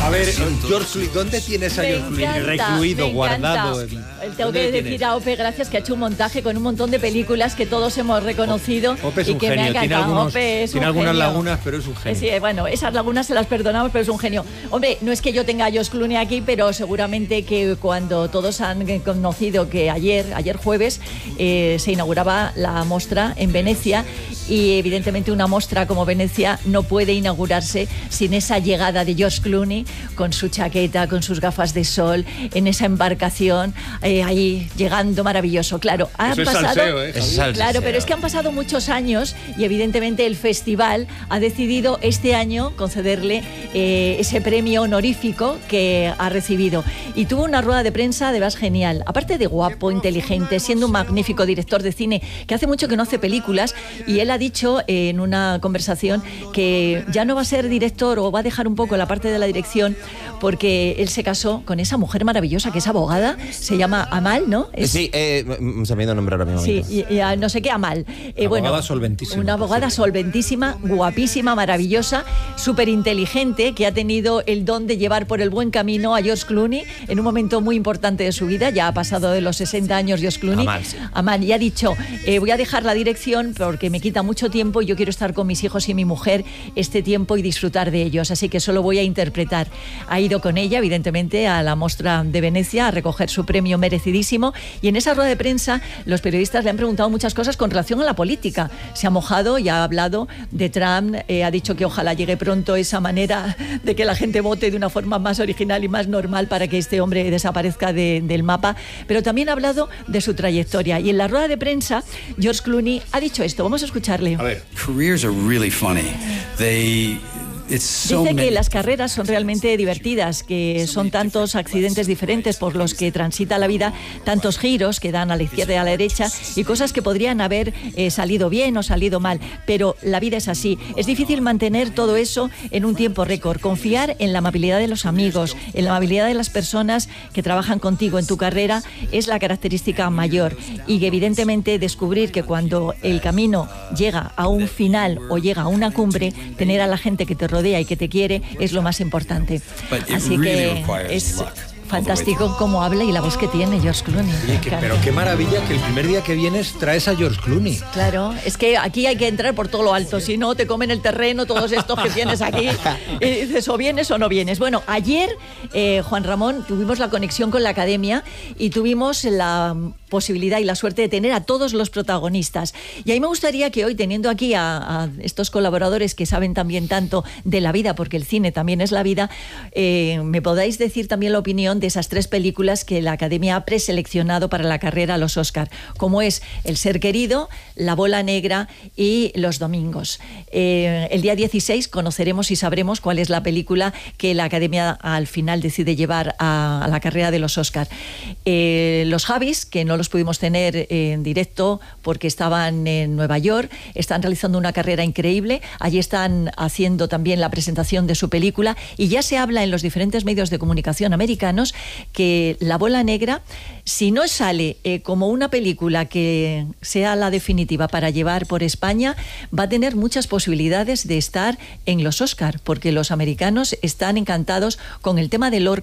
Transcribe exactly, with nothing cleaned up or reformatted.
A ver, George Clooney, ¿dónde tienes a George Clooney recluido, guardado? El, tengo que decir a Ope, gracias, que ha hecho un montaje con un montón de películas que todos hemos reconocido. Ope es y un que genio, me ha tiene, encantado. algunos, Ope es tiene un algunas genio. lagunas, pero es un genio. Sí, bueno, esas lagunas se las perdonamos, pero es un genio. Hombre, no es que yo tenga a George Clooney aquí, pero seguramente que cuando todos han conocido que ayer, ayer jueves, eh, se inauguraba la mostra en Venecia, y evidentemente una mostra como Venecia no puede inaugurarse sin esa llegada de George Clooney con su chaqueta, con sus gafas de sol, en esa embarcación, eh, ahí llegando maravilloso. Claro, ha Eso pasado, es salseo, ¿eh, es salseo. Claro, pero es que han pasado muchos años y evidentemente el festival ha decidido este año concederle eh, ese premio honorífico que ha recibido. Y tuvo una rueda de prensa de verdad genial. Aparte de guapo, inteligente, siendo un magnífico director de cine, que hace mucho que no hace películas, y él ha dicho eh, en una conversación que ya no va a ser director, o va a dejar un poco la parte de la dirección, porque él se casó con esa mujer maravillosa que es abogada, se llama Amal, ¿no? Es, Sí, eh, se me ha ido a nombrar ahora mismo. Sí, y, y a no sé qué Amal. Eh, abogada bueno, solventísima. Una abogada solventísima, guapísima, maravillosa, súper inteligente, que ha tenido el don de llevar por el buen camino a George Clooney en un momento muy importante de su vida. Ya ha pasado de los sesenta años George Clooney. Amal, sí. Amal, y ha dicho, eh, voy a dejar la dirección porque me quita mucho tiempo y yo quiero estar con mis hijos y mi mujer este tiempo y disfrutar de ellos, así que solo voy a interpretar. Ha ido con ella, evidentemente, a la Mostra de Venecia a recoger su premio merecidísimo, y en esa rueda de prensa los periodistas le han preguntado muchas cosas con relación a la política. Se ha mojado y ha hablado de Trump, eh, ha dicho que ojalá llegue pronto esa manera de que la gente vote de una forma más original y más normal para que este hombre desaparezca de, del mapa, pero también ha hablado de su trayectoria. Y en la rueda de prensa George Clooney ha dicho esto, vamos a escucharle. A ver. Careers are really funny. They It's so Dice many. que las carreras son realmente divertidas, que son tantos accidentes diferentes por los que transita la vida, tantos giros que dan a la izquierda y a la derecha y cosas que podrían haber eh, salido bien o salido mal, pero la vida es así. Es difícil mantener todo eso en un tiempo récord. Confiar en la amabilidad de los amigos, en la amabilidad de las personas que trabajan contigo en tu carrera es la característica mayor, y que evidentemente descubrir que cuando el camino llega a un final o llega a una cumbre, tener a la gente que te rodea y que te quiere es lo más importante. Así que es fantástico cómo habla y la voz que tiene George Clooney. Oye, que, pero qué maravilla que el primer día que vienes traes a George Clooney. Claro, es que aquí hay que entrar por todo lo alto, si no te comen el terreno todos estos que tienes aquí y dices o vienes o no vienes. Bueno, ayer, eh, Juan Ramón, tuvimos la conexión con la Academia y tuvimos la posibilidad y la suerte de tener a todos los protagonistas. Y ahí me gustaría que hoy, teniendo aquí a, a estos colaboradores que saben también tanto de la vida, porque el cine también es la vida, eh, me podáis decir también la opinión de esas tres películas que la Academia ha preseleccionado para la carrera a los Oscar, como es El ser querido, La bola negra y Los domingos. Eh, el día dieciséis conoceremos y sabremos cuál es la película que la Academia al final decide llevar a, a la carrera de los Oscar. Eh, los Javis, que no los pudimos tener en directo porque estaban en Nueva York, están realizando una carrera increíble. Allí están haciendo también la presentación de su película y ya se habla en los diferentes medios de comunicación americanos que La bola negra, si no sale eh, como una película que sea la definitiva para llevar por España, va a tener muchas posibilidades de estar en los Oscar, porque los americanos están encantados con el tema del